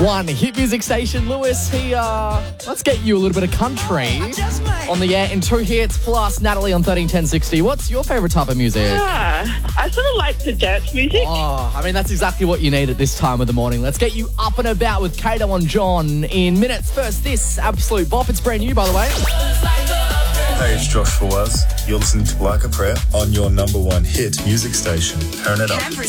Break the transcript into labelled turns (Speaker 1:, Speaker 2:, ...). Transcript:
Speaker 1: One hit music station, Lewis here. Let's get you a little bit of country on the air in 2 hits plus Natalie on 131060. What's your favourite type of music?
Speaker 2: I sort of like the dance music.
Speaker 1: Oh, I mean, that's exactly what you need at this time of the morning. Let's get you up and about with Kato and John in minutes. First, this absolute bop. It's brand new, by the way.
Speaker 3: Hey, it's Josh Fawaz. You're listening to Like a Prayer on your number one hit music station. Turn it up.
Speaker 4: Canberra's